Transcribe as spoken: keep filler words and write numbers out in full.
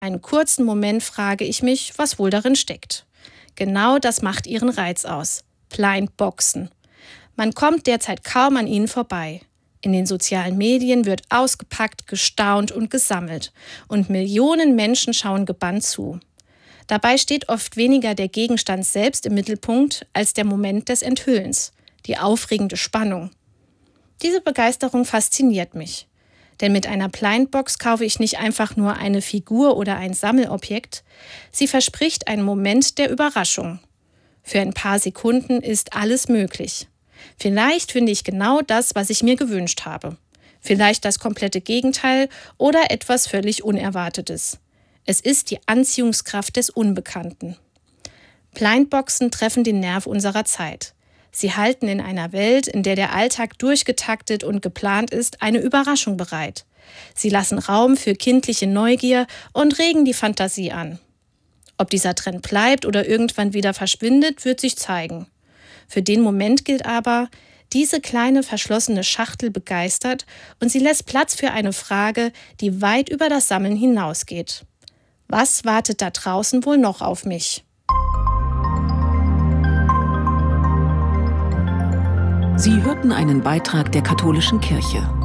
Einen kurzen Moment frage ich mich, was wohl darin steckt. Genau das macht ihren Reiz aus. Blind Boxen. Man kommt derzeit kaum an ihnen vorbei. In den sozialen Medien wird ausgepackt, gestaunt und gesammelt. Und Millionen Menschen schauen gebannt zu. Dabei steht oft weniger der Gegenstand selbst im Mittelpunkt als der Moment des Enthüllens, die aufregende Spannung. Diese Begeisterung fasziniert mich. Denn mit einer Blindbox kaufe ich nicht einfach nur eine Figur oder ein Sammelobjekt. Sie verspricht einen Moment der Überraschung. Für ein paar Sekunden ist alles möglich. Vielleicht finde ich genau das, was ich mir gewünscht habe. Vielleicht das komplette Gegenteil oder etwas völlig Unerwartetes. Es ist die Anziehungskraft des Unbekannten. Blindboxen treffen den Nerv unserer Zeit. Sie halten in einer Welt, in der der Alltag durchgetaktet und geplant ist, eine Überraschung bereit. Sie lassen Raum für kindliche Neugier und regen die Fantasie an. Ob dieser Trend bleibt oder irgendwann wieder verschwindet, wird sich zeigen. Für den Moment gilt aber, diese kleine verschlossene Schachtel begeistert und sie lässt Platz für eine Frage, die weit über das Sammeln hinausgeht. Was wartet da draußen wohl noch auf mich? Sie hörten einen Beitrag der Katholischen Kirche.